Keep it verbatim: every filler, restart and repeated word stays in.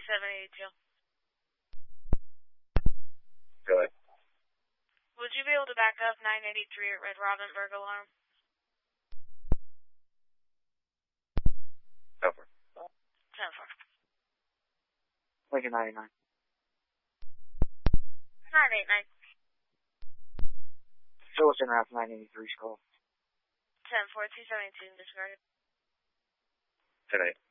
seven eighty-two. Go ahead. Would you be able to back up nine eighty-three at Red Robin Burger Alarm? Go for it. ten four. Lincoln ninety-nine. nine eighty-nine. Phyllis in Ralph nine eighty-three, call. ten four, two seventy-two, discarded. ten eight.